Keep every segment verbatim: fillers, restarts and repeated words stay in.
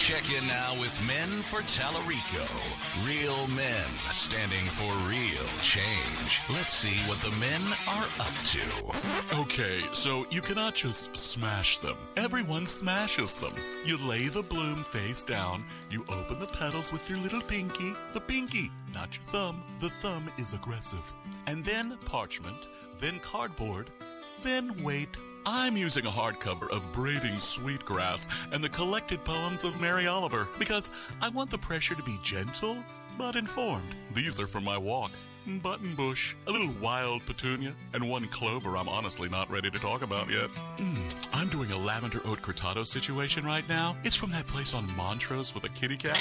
Check in now with Men for Tallarico. Real men standing for real change. Let's see what the men are up to. Okay, so you cannot just smash them. Everyone smashes them. You lay the bloom face down. You open the petals with your little pinky. The pinky, not your thumb. The thumb is aggressive. And then parchment, then cardboard, then wait. I'm using a hardcover of Braiding Sweetgrass and the collected poems of Mary Oliver because I want the pressure to be gentle but informed. These are for my walk. Buttonbush, a little wild petunia, and one clover I'm honestly not ready to talk about yet. Mm, I'm doing a lavender oat cortado situation right now. It's from that place on Montrose with a kitty cat.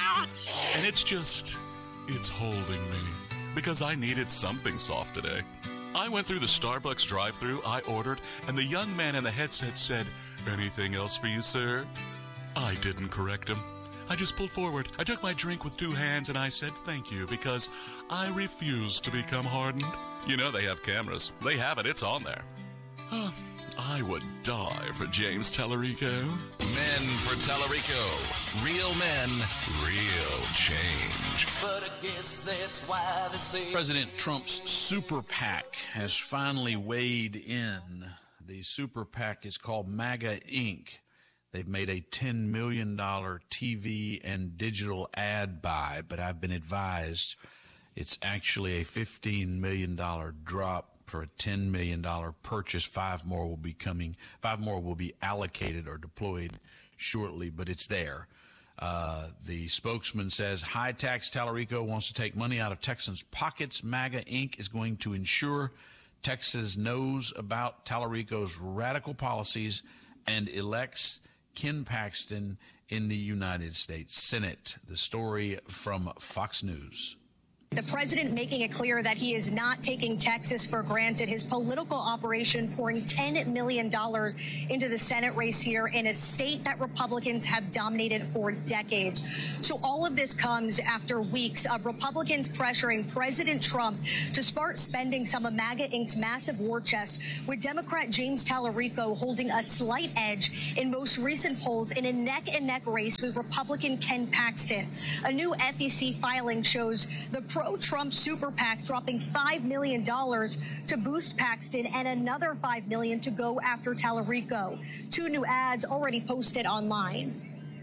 And it's just, it's holding me because I needed something soft today. I went through the Starbucks drive-thru, I ordered, and the young man in the headset said, "Anything else for you, sir?" I didn't correct him. I just pulled forward. I took my drink with two hands and I said thank you because I refuse to become hardened. You know they have cameras. They have it. It's on there. Huh. I would die for James Tallarico. Men for Tallarico. Real men, real change. But I guess that's why they say President Trump's super PAC has finally weighed in. The super PAC is called MAGA Incorporated. They've made a ten million dollars T V and digital ad buy, but I've been advised it's actually a fifteen million dollars drop for a ten million dollars purchase. Five more will be coming. Five more will be allocated or deployed shortly, but it's there. Uh, the spokesman says high tax Tallarico wants to take money out of Texans' pockets. MAGA Incorporated is going to ensure Texas knows about Tallarico's radical policies and elects Ken Paxton in the United States Senate. The story from Fox News. The president making it clear that he is not taking Texas for granted. His political operation pouring ten million dollars into the Senate race here in a state that Republicans have dominated for decades. So all of this comes after weeks of Republicans pressuring President Trump to start spending some of MAGA Incorporated's massive war chest, with Democrat James Tallarico holding a slight edge in most recent polls in a neck-and-neck race with Republican Ken Paxton. A new F E C filing shows the pro-Trump super PAC dropping five million dollars to boost Paxton and another five million dollars to go after Tallarico. Two new ads already posted online.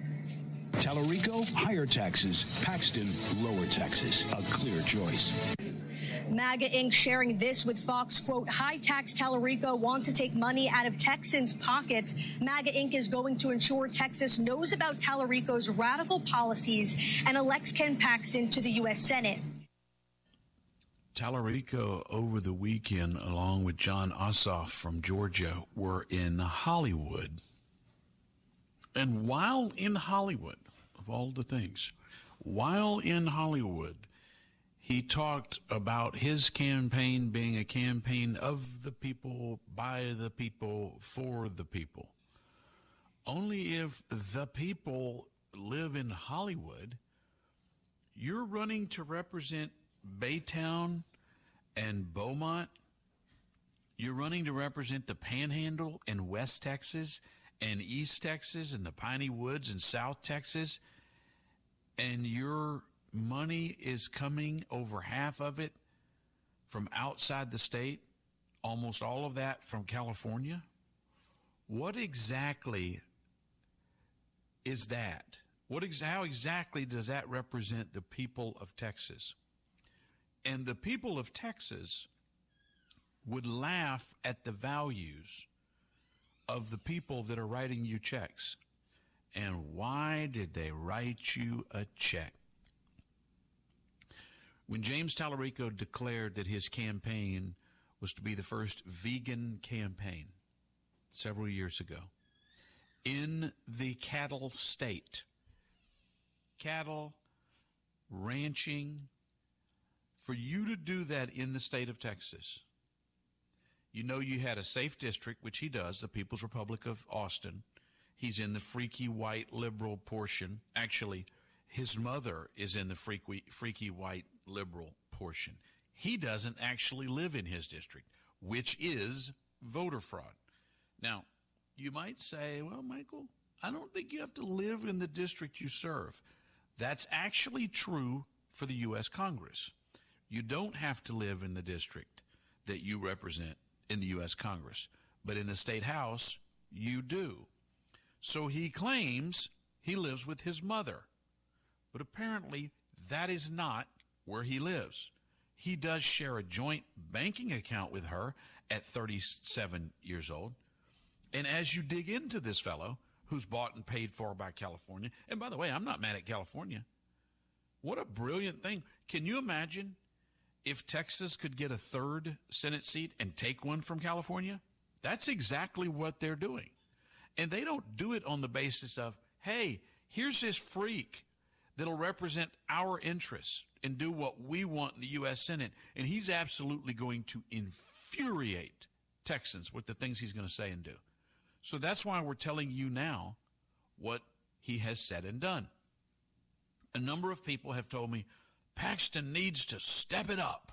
Tallarico, higher taxes. Paxton, lower taxes. A clear choice. MAGA Incorporated sharing this with Fox, quote, high tax Tallarico wants to take money out of Texans' pockets. MAGA Incorporated is going to ensure Texas knows about Tallarico's radical policies and elects Ken Paxton to the U S Senate. Tallarico over the weekend, along with Jon Ossoff from Georgia, were in Hollywood. And while in Hollywood, of all the things, while in Hollywood, he talked about his campaign being a campaign of the people, by the people, for the people. Only if the people live in Hollywood, you're running to represent Baytown and Beaumont. You're running to represent the Panhandle in West Texas and East Texas and the Piney Woods in South Texas, and your money is coming, over half of it, from outside the state, almost all of that from California. What exactly is that? What ex- how exactly does that represent the people of Texas? And the people of Texas would laugh at the values of the people that are writing you checks. And why did they write you a check? When James Tallarico declared that his campaign was to be the first vegan campaign several years ago in the cattle state, cattle, ranching, for you to do that in the state of Texas, you know you had a safe district, which he does, the People's Republic of Austin. He's in the freaky white liberal portion. Actually, his mother is in the freaky, freaky white liberal portion. He doesn't actually live in his district, which is voter fraud. Now, you might say, well, Michael, I don't think you have to live in the district you serve. That's actually true for the U S Congress. You don't have to live in the district that you represent in the U S Congress, but in the state house, you do. So he claims he lives with his mother, but apparently that is not where he lives. He does share a joint banking account with her at thirty-seven years old. And as you dig into this fellow who's bought and paid for by California, and by the way, I'm not mad at California. What a brilliant thing. Can you imagine if Texas could get a third Senate seat and take one from California? That's exactly what they're doing. And they don't do it on the basis of, hey, here's this freak that'll represent our interests and do what we want in the U S Senate, and he's absolutely going to infuriate Texans with the things he's going to say and do. So that's why we're telling you now what he has said and done. A number of people have told me, Paxton needs to step it up.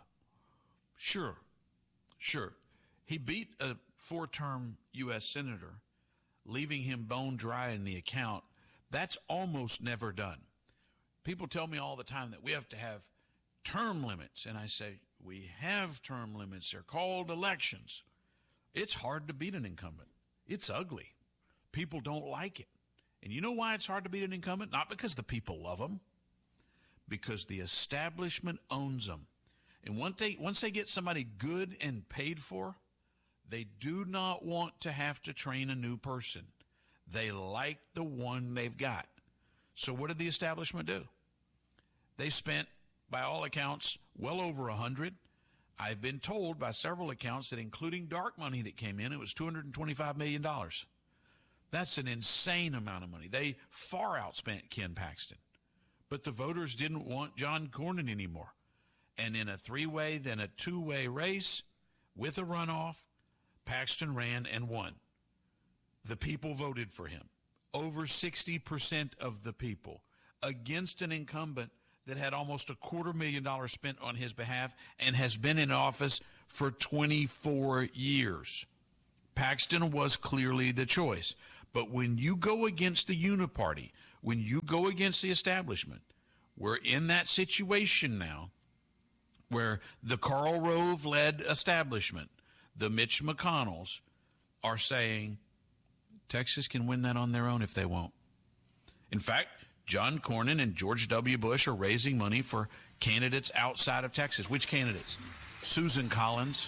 Sure, sure. He beat a four-term U S senator, leaving him bone dry in the account. That's almost never done. People tell me all the time that we have to have term limits, and I say, we have term limits. They're called elections. It's hard to beat an incumbent. It's ugly. People don't like it. And you know why it's hard to beat an incumbent? Not because the people love them, because the establishment owns them. And once they, once they get somebody good and paid for, they do not want to have to train a new person. They like the one they've got. So what did the establishment do? They spent, by all accounts, well over a hundred. I've been told by several accounts that including dark money that came in, it was two hundred twenty-five million dollars. That's an insane amount of money. They far outspent Ken Paxton. But the voters didn't want John Cornyn anymore. And in a three-way, then a two-way race with a runoff, Paxton ran and won. The people voted for him. Over sixty percent of the people, against an incumbent that had almost a quarter million dollars spent on his behalf and has been in office for twenty-four years. Paxton was clearly the choice. But when you go against the uniparty, when you go against the establishment, we're in that situation now where the Karl Rove-led establishment, the Mitch McConnells, are saying Texas can win that on their own if they won't. In fact, John Cornyn and George W. Bush are raising money for candidates outside of Texas. Which candidates? Susan Collins,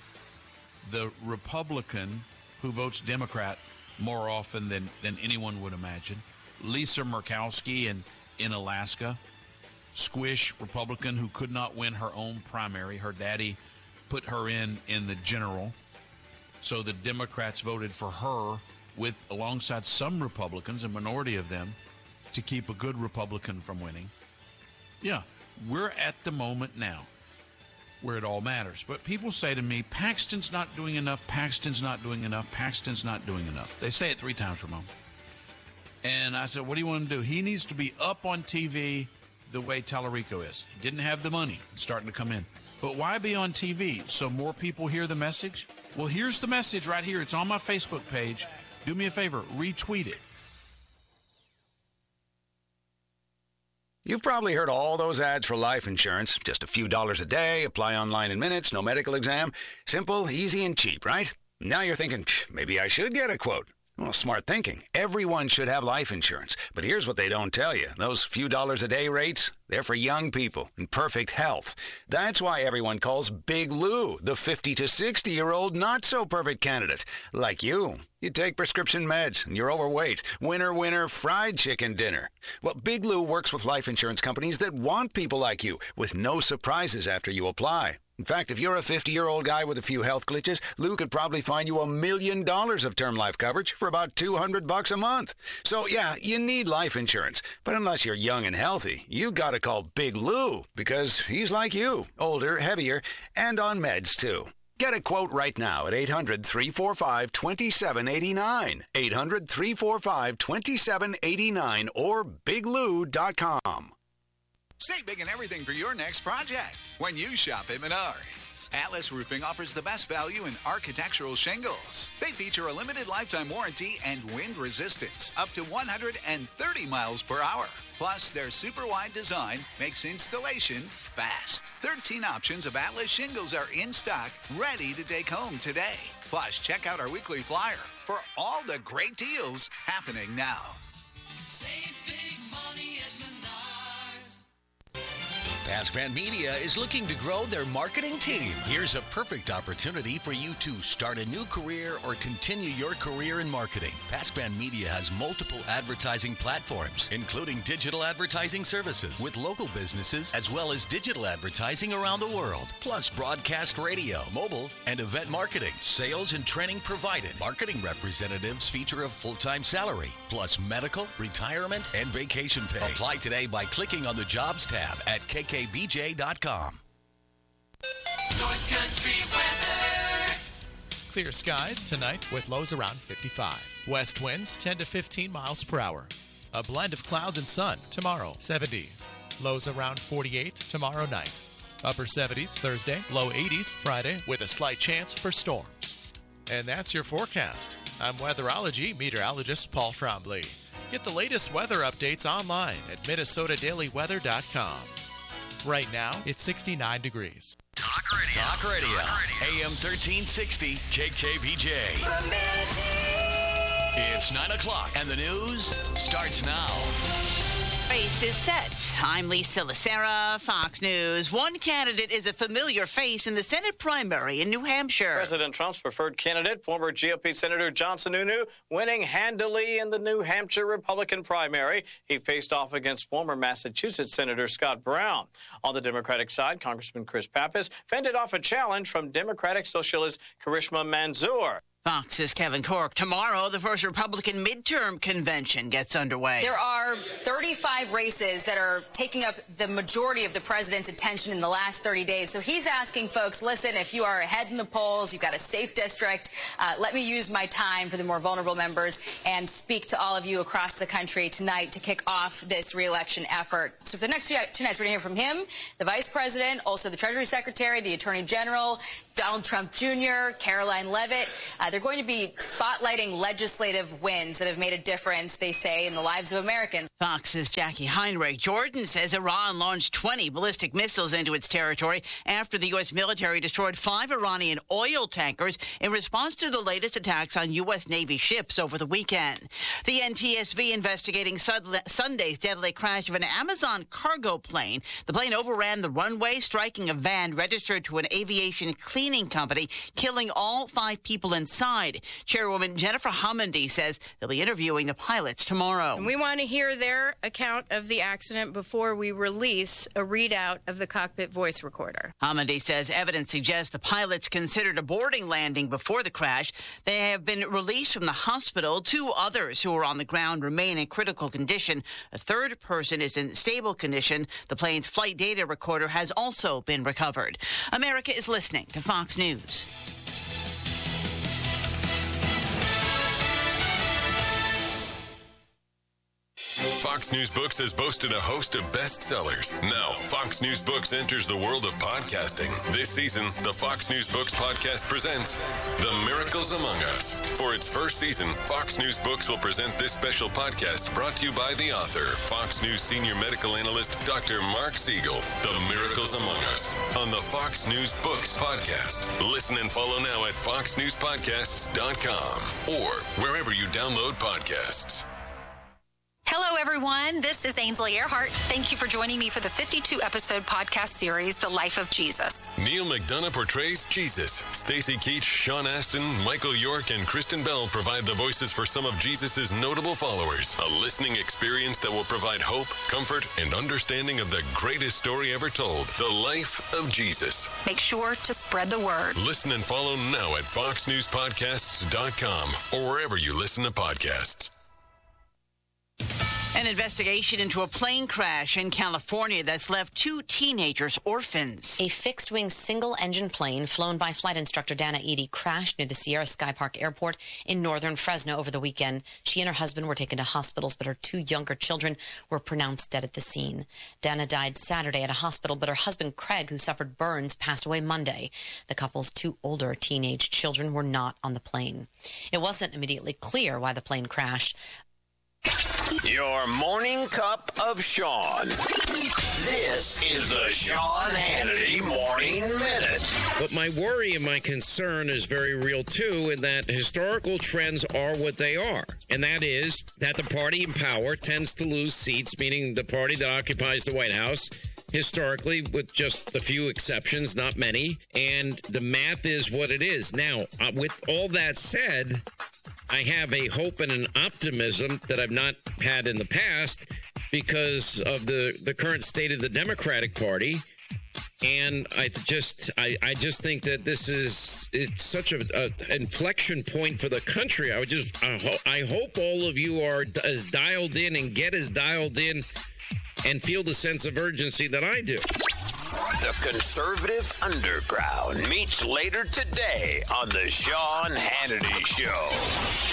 the Republican who votes Democrat more often than, than anyone would imagine. Lisa Murkowski in, in Alaska. Squish, Republican, who could not win her own primary. Her daddy put her in in the general. So the Democrats voted for her with alongside some Republicans, a minority of them, to keep a good Republican from winning. Yeah, we're at the moment now where it all matters. But people say to me, Paxton's not doing enough, Paxton's not doing enough, Paxton's not doing enough. They say it three times, Ramon. And I said, what do you want him to do? He needs to be up on T V the way Tallarico is. He didn't have the money. It's starting to come in. But why be on T V? So more people hear the message? Well, here's the message right here. It's on my Facebook page. Do me a favor, retweet it. You've probably heard all those ads for life insurance. Just a few dollars a day, apply online in minutes, no medical exam. Simple, easy, and cheap, right? Now you're thinking, maybe I should get a quote. Well, smart thinking. Everyone should have life insurance. But here's what they don't tell you. Those few dollars a day rates, they're for young people in perfect health. That's why everyone calls Big Lou the fifty to sixty-year-old not-so-perfect candidate. Like you. You take prescription meds, and you're overweight. Winner, winner, fried chicken dinner. Well, Big Lou works with life insurance companies that want people like you, with no surprises after you apply. In fact, if you're a fifty-year-old guy with a few health glitches, Lou could probably find you a million dollars of term life coverage for about two hundred bucks a month. So, yeah, you need life insurance. But unless you're young and healthy, you gotta call Big Lou, because he's like you, older, heavier, and on meds, too. Get a quote right now at eight hundred, three four five, two seven eight nine, eight hundred, three four five, two seven eight nine, or big lou dot com. Save big in everything for your next project when you shop at Menards. Atlas Roofing offers the best value in architectural shingles. They feature a limited lifetime warranty and wind resistance up to one hundred thirty miles per hour. Plus, their super wide design makes installation fast. thirteen options of Atlas shingles are in stock, ready to take home today. Plus, check out our weekly flyer for all the great deals happening now. Save big money at Menards. Pascran Media is looking to grow their marketing team. Here's a perfect opportunity for you to start a new career or continue your career in marketing. Pascran Media has multiple advertising platforms, including digital advertising services with local businesses, as well as digital advertising around the world, plus broadcast radio, mobile, and event marketing. Sales and training provided. Marketing representatives feature a full-time salary, plus medical, retirement, and vacation pay. Apply today by clicking on the Jobs tab at K K B J dot com. North Country weather. Clear skies tonight with lows around fifty-five. West winds ten to fifteen miles per hour. A blend of clouds and sun tomorrow, seventy. Lows around forty-eight tomorrow night. Upper seventies Thursday, low eighties Friday with a slight chance for storms. And that's your forecast. I'm weatherology meteorologist Paul Trombley. Get the latest weather updates online at Minnesota Daily Weather dot com. Right now, it's sixty-nine degrees. Talk Radio. Talk Radio. A M thirteen sixty K K B J. It's nine o'clock and the news starts now. Race is set. I'm Lisa Lacera, Fox News. One candidate is a familiar face in the Senate primary in New Hampshire. President Trump's preferred candidate, former G O P Senator John Sununu, winning handily in the New Hampshire Republican primary. He faced off against former Massachusetts Senator Scott Brown. On the Democratic side, Congressman Chris Pappas fended off a challenge from Democratic Socialist Karishma Manzoor. Fox's Kevin Cork. Tomorrow, the first Republican midterm convention gets underway. There are thirty-five races that are taking up the majority of the president's attention in the last thirty days. So he's asking folks, listen, if you are ahead in the polls, you've got a safe district, uh, let me use my time for the more vulnerable members and speak to all of you across the country tonight to kick off this re-election effort. So for the next two nights, we're going to hear from him, the vice president, also the Treasury Secretary, the Attorney General, Donald Trump Junior, Caroline Leavitt. Uh, they're going to be spotlighting legislative wins that have made a difference, they say, in the lives of Americans. Fox's Jackie Heinrich. Jordan says Iran launched twenty ballistic missiles into its territory after the U S military destroyed five Iranian oil tankers in response to the latest attacks on U S Navy ships over the weekend. The N T S B investigating Sunday's deadly crash of an Amazon cargo plane. The plane overran the runway, striking a van registered to an aviation cleaning company, killing all five people inside. Chairwoman Jennifer Homendy says they'll be interviewing the pilots tomorrow. And we want to hear their account of the accident before we release a readout of the cockpit voice recorder. Homendy says evidence suggests the pilots considered a boarding landing before the crash. They have been released from the hospital. Two others who are on the ground remain in critical condition. A third person is in stable condition. The plane's flight data recorder has also been recovered. America is listening to Fox News. Fox News Books has boasted a host of bestsellers. Now, Fox News Books enters the world of podcasting. This season, the Fox News Books podcast presents The Miracles Among Us. For its first season, Fox News Books will present this special podcast brought to you by the author, Fox News senior medical analyst, Doctor Mark Siegel. The Miracles Among Us on the Fox News Books podcast. Listen and follow now at fox news podcasts dot com or wherever you download podcasts. Hello, everyone. This is Ainsley Earhart. Thank you for joining me for the fifty-two episode podcast series, The Life of Jesus. Neil McDonough portrays Jesus. Stacy Keach, Sean Astin, Michael York, and Kristen Bell provide the voices for some of Jesus' notable followers. A listening experience that will provide hope, comfort, and understanding of the greatest story ever told, The Life of Jesus. Make sure to spread the word. Listen and follow now at fox news podcasts dot com or wherever you listen to podcasts. An investigation into a plane crash in California that's left two teenagers orphans. A fixed-wing single-engine plane flown by flight instructor Dana Eady crashed near the Sierra Sky Park Airport in northern Fresno over the weekend. She and her husband were taken to hospitals, but her two younger children were pronounced dead at the scene. Dana died Saturday at a hospital, but her husband Craig, who suffered burns, passed away Monday. The couple's two older teenage children were not on the plane. It wasn't immediately clear why the plane crashed. Your morning cup of Sean. This is the Sean Hannity Morning Minute. But my worry and my concern is very real, too, in that historical trends are what they are. And that is that the party in power tends to lose seats, meaning the party that occupies the White House, historically, with just a few exceptions, not many. And the math is what it is. Now, uh, with all that said, I have a hope and an optimism that I've not had in the past because of the, the current state of the Democratic Party. And I just I, I just think that this is it's such a, a inflection point for the country. I would just I, ho- I hope all of you are as dialed in and get as dialed in and feel the sense of urgency that I do. The Conservative Underground meets later today on the Sean Hannity Show.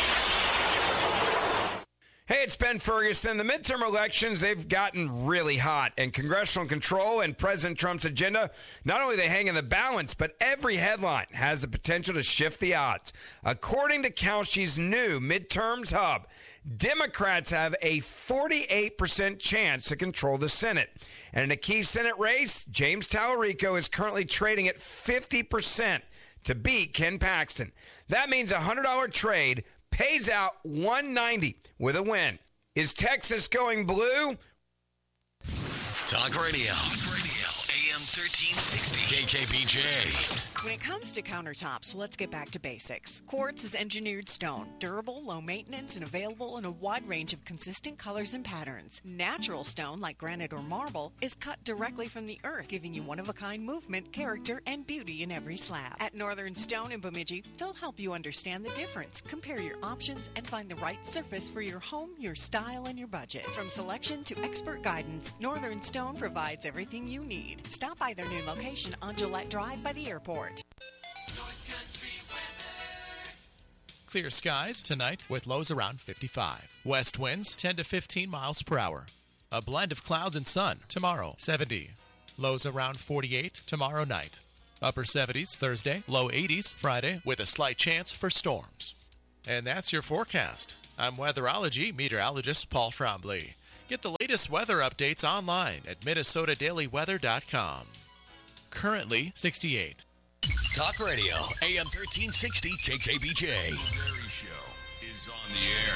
Hey, it's Ben Ferguson. The midterm elections, they've gotten really hot, and congressional control and President Trump's agenda, not only they hang in the balance, but every headline has the potential to shift the odds. According to Kalshi's new midterms hub, Democrats have a forty-eight percent chance to control the Senate. And in a key Senate race, James Tallarico is currently trading at fifty percent to beat Ken Paxton. That means a one hundred dollars trade pays out one hundred ninety dollars with a win. Is Texas going blue? Talk radio. Talk radio. A M thirteen sixty. K K B J. When it comes to countertops, let's get back to basics. Quartz is engineered stone, durable, low maintenance, and available in a wide range of consistent colors and patterns. Natural stone, like granite or marble, is cut directly from the earth, giving you one-of-a-kind movement, character, and beauty in every slab. At Northern Stone in Bemidji, they'll help you understand the difference, compare your options, and find the right surface for your home, your style, and your budget. From selection to expert guidance, Northern Stone provides everything you need. Stop by their new location on Gillette Drive by the airport. Clear skies tonight with lows around fifty-five. West winds ten to fifteen miles per hour. A blend of clouds and sun tomorrow, seventy. Lows around forty-eight tomorrow night. Upper seventies Thursday, low eighties Friday with a slight chance for storms. And that's your forecast. I'm weatherology meteorologist Paul Trombley. Get the latest weather updates online at Minnesota Daily Weather dot com. Currently sixty-eight. Talk radio. A M thirteen sixty K K B J. The Barry Show is on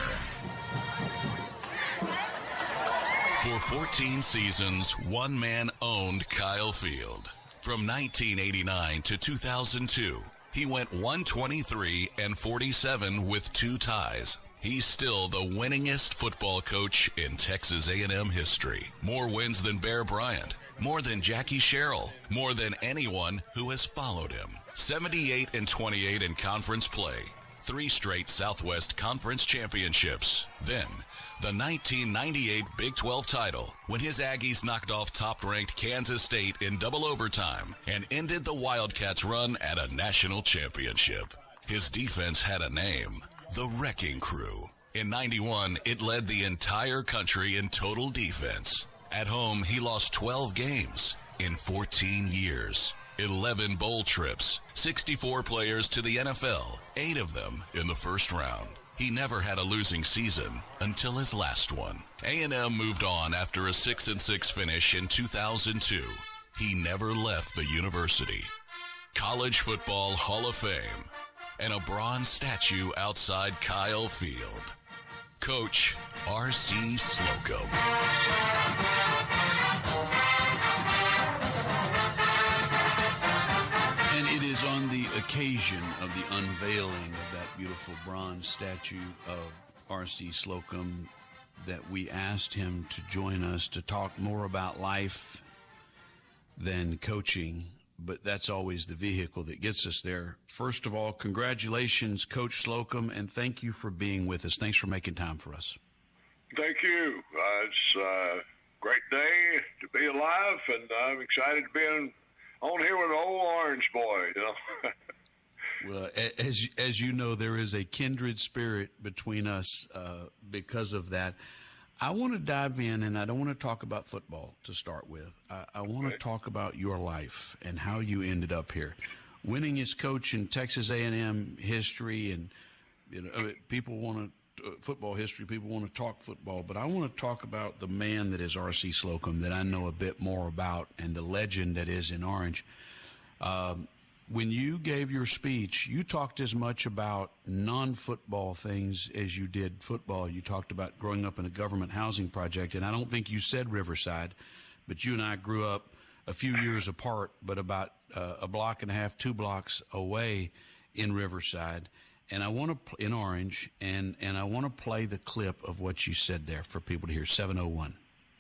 the air. For fourteen seasons, one man owned Kyle Field. From nineteen eighty-nine to two thousand two, he went one twenty-three and forty-seven with two ties. He's still the winningest football coach in Texas A and M history. More wins than Bear Bryant. More than Jackie Sherrill. More than anyone who has followed him. seventy-eight and twenty-eight in conference play. Three straight Southwest Conference championships. Then, the nineteen ninety-eight Big twelve title, when his Aggies knocked off top-ranked Kansas State in double overtime and ended the Wildcats' run at a national championship. His defense had a name, the Wrecking Crew. In ninety-one, it led the entire country in total defense. At home, he lost twelve games in fourteen years. eleven bowl trips, sixty-four players to the N F L, eight of them in the first round. He never had a losing season until his last one. A and M moved on after a six and six finish in two thousand two. He never left the university. College Football Hall of Fame and a bronze statue outside Kyle Field. Coach R C Slocum. And it is on the occasion of the unveiling of that beautiful bronze statue of R C Slocum that we asked him to join us to talk more about life than coaching, but that's always the vehicle that gets us there. First of all, congratulations, Coach Slocum, and thank you for being with us. Thanks for making time for us. Thank you. Uh, it's a great day to be alive, and I'm excited to be in, on here with an old orange boy, you know. Well, a- as as you know, there is a kindred spirit between us uh, because of that. I want to dive in, and I don't want to talk about football to start with. I, I want to talk about your life and how you ended up here. Winningest coach in Texas A and M history, and you know, people want to uh, football history. People want to talk football, but I want to talk about the man that is R C Slocum, that I know a bit more about, and the legend that is in Orange. Um, When you gave your speech, you talked as much about non-football things as you did football. You talked about growing up in a government housing project, and I don't think you said Riverside, but you and I grew up a few years apart, but about uh, a block and a half, two blocks away in Riverside. And I want to, in Orange, and, and I want to play the clip of what you said there for people to hear. seven oh one.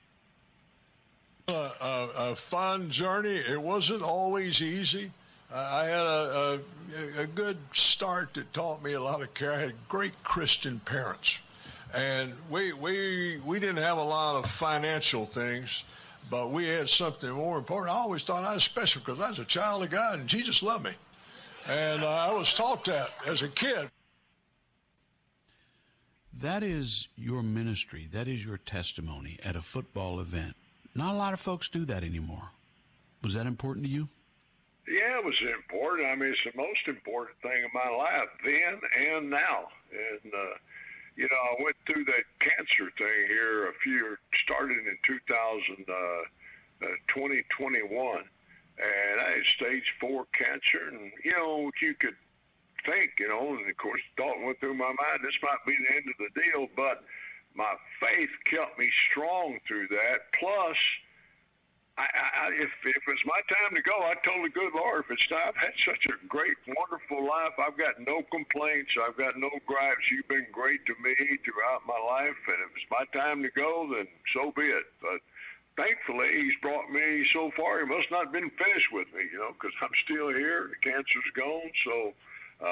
A, a, a fun journey. It wasn't always easy. I had a, a, a good start that taught me a lot of care. I had great Christian parents. And we, we, we didn't have a lot of financial things, but we had something more important. I always thought I was special because I was a child of God and Jesus loved me. And uh, I was taught that as a kid. That is your ministry. That is your testimony at a football event. Not a lot of folks do that anymore. Was that important to you? Yeah, it was important. I mean, it's the most important thing in my life then and now. And, uh, you know, I went through that cancer thing here a few, started in two thousand twenty, twenty-one. And I had stage four cancer. And, you know, you could think, you know, and of course, thought went through my mind, this might be the end of the deal. But my faith kept me strong through that. Plus, I, I, if, if it's my time to go, I told the good Lord, if it's time, I've had such a great, wonderful life. I've got no complaints. I've got no gripes. You've been great to me throughout my life. And if it's my time to go, then so be it. But thankfully, he's brought me so far. He must not have been finished with me, you know, because I'm still here. The cancer's gone. So uh,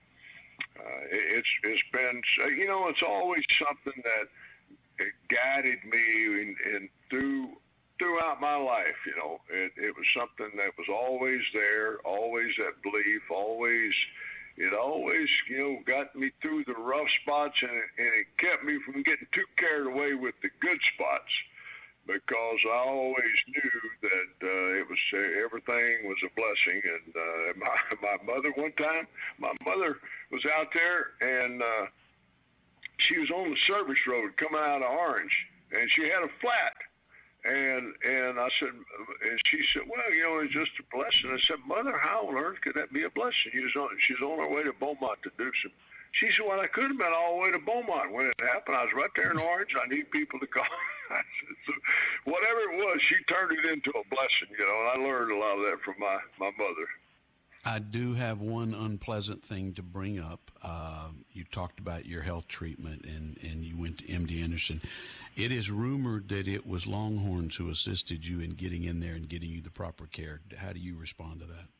uh, it, it's it's been, you know, it's always something that it guided me in, in through throughout my life. You know, it, it was something that was always there, always that belief, always, it always, you know, got me through the rough spots, and it, and it kept me from getting too carried away with the good spots, because I always knew that uh, it was uh, everything was a blessing. And uh, my my mother, one time, my mother was out there, and uh, she was on the service road coming out of Orange, and she had a flat. And and I said, and she said, well, you know, it's just a blessing. I said, Mother, how on earth could that be a blessing? She was on, she's on her way to Beaumont to do some. She said, well, I could have been all the way to Beaumont when it happened. I was right there in Orange. I need people to call. I said, so whatever it was, she turned it into a blessing, you know, and I learned a lot of that from my, my mother. I do have one unpleasant thing to bring up. Uh, you talked about your health treatment, and, and you went to M D Anderson. It is rumored that it was Longhorns who assisted you in getting in there and getting you the proper care. How do you respond to that?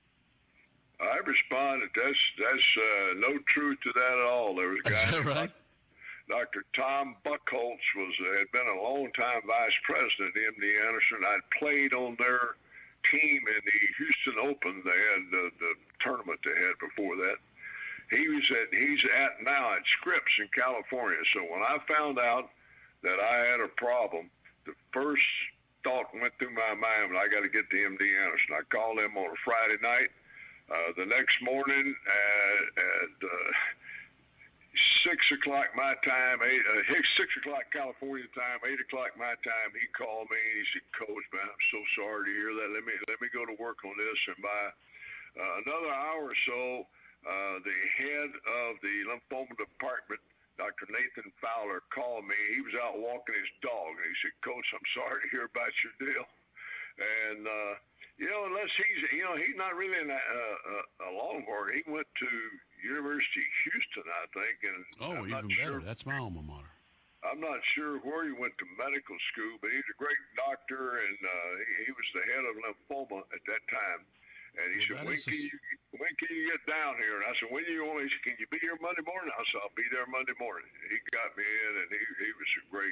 I responded, that's that's uh, no truth to that at all. There was a guy, Is that right? Doctor Tom Buckholtz, was had been a long-time vice president at M D Anderson. I'd played on their team in the Houston Open. They had the, the tournament they had before that. He was at he's at now at Scripps in California. So when I found out that I had a problem, the first thought went through my mind, I got to get to M D Anderson. I called him on a Friday night. Uh, the next morning at, at uh, six o'clock my time, eight, uh, six o'clock California time, eight o'clock my time, he called me and he said, Coach, man, I'm so sorry to hear that. Let me let me go to work on this. And by uh, another hour or so, uh, the head of the lymphoma department, Doctor Nathan Fowler, called me. He was out walking his dog, and he said, Coach, I'm sorry to hear about your deal. And, uh, you know, unless he's, you know, he's not really an, uh, uh, a Longhorn. He went to University of Houston, I think. And Oh, I'm even not better. sure, That's my alma mater. I'm not sure where he went to medical school, but he's a great doctor, and uh, he, he was the head of lymphoma at that time. And he Well, said, that when is can, a- you, when can you get down here? And I said, when you want? He said, can you be here Monday morning? I said, I'll be there Monday morning. He got me in, and he, he was a great,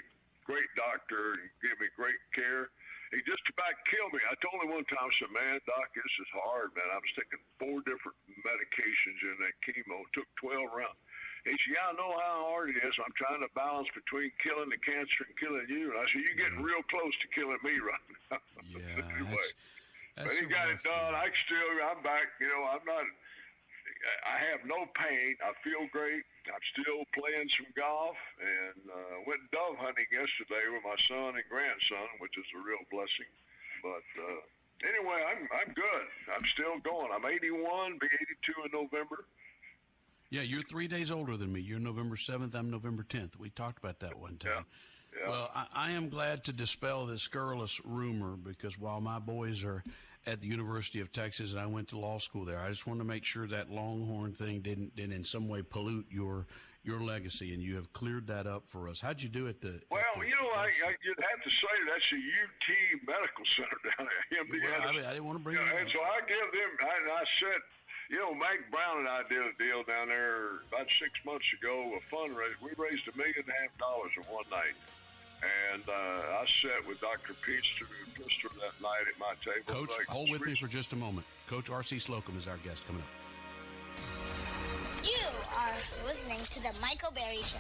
great doctor and gave me great care. He just about killed me. I told him one time, I said, man, Doc, this is hard, man. I was taking four different medications in that chemo. It took twelve rounds. He said, yeah, I know how hard it is. I'm trying to balance between killing the cancer and killing you. And I said, you're getting real close to killing me right now. Yeah, anyway, that's, but he got it done. I still, I'm back. You know, I'm not, I have no pain. I feel great. I'm still playing some golf and uh, went dove hunting yesterday with my son and grandson, which is a real blessing. But uh, anyway, I'm I'm good. I'm still going. I'm eighty-one, be eighty-two in November. Yeah, you're three days older than me. You're November seventh. I'm November tenth. We talked about that one time. Yeah. Yeah. Well, I, I am glad to dispel this scurrilous rumor because while my boys are at the University of Texas and I went to law school there, I just want to make sure that Longhorn thing didn't, didn't in some way pollute your your legacy, and you have cleared that up for us. How'd you do at the? Well, at the, you know, I, I, you'd have to say that's a U T Medical Center down at M D Well, I, Anderson. mean, I didn't want to bring Yeah, it and up. so I give them, I, I said, you know, Mike Brown and I did a deal down there about six months ago, a fundraiser. We raised a million and a half dollars in one night. And uh, I sat with Doctor Pfister that night at my table. Coach, Like, hold with me for just a moment. Coach R C Slocum is our guest coming up. You are listening to the Michael Berry Show.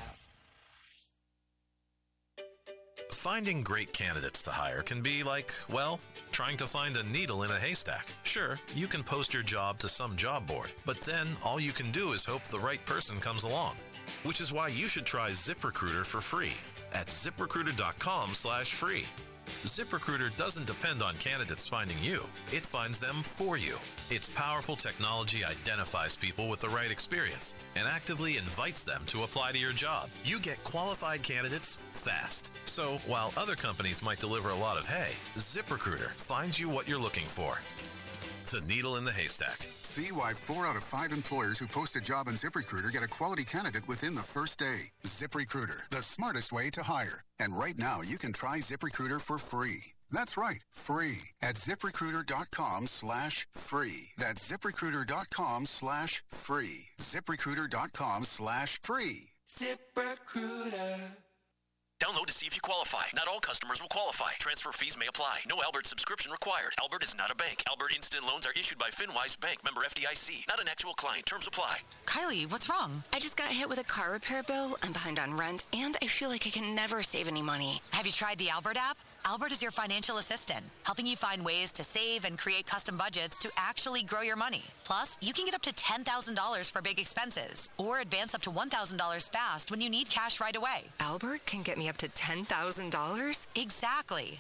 Finding great candidates to hire can be like, well, trying to find a needle in a haystack. Sure, you can post your job to some job board, but then all you can do is hope the right person comes along. Which is why you should try ZipRecruiter for free at ZipRecruiter.com slash free. ZipRecruiter doesn't depend on candidates finding you. It finds them for you. Its powerful technology identifies people with the right experience and actively invites them to apply to your job. You get qualified candidates fast. So while other companies might deliver a lot of hay, ZipRecruiter finds you what you're looking for. The needle in the haystack. See why four out of five employers who post a job on ZipRecruiter get a quality candidate within the first day. ZipRecruiter, the smartest way to hire. And right now, you can try ZipRecruiter for free. That's right, free at ZipRecruiter.com slash free. That's ZipRecruiter.com slash free. ZipRecruiter.com slash free. ZipRecruiter. Download to see if you qualify. Not all customers will qualify. Transfer fees may apply. No Albert subscription required. Albert is not a bank. Albert Instant Loans are issued by FinWise Bank, member F D I C. Not an actual client. Terms apply. Kylie, what's wrong? I just got hit with a car repair bill. I'm behind on rent, and I feel like I can never save any money. Have you tried the Albert app? Albert is your financial assistant, helping you find ways to save and create custom budgets to actually grow your money. Plus, you can get up to ten thousand dollars for big expenses or advance up to one thousand dollars fast when you need cash right away. Albert can get me up to ten thousand dollars? Exactly.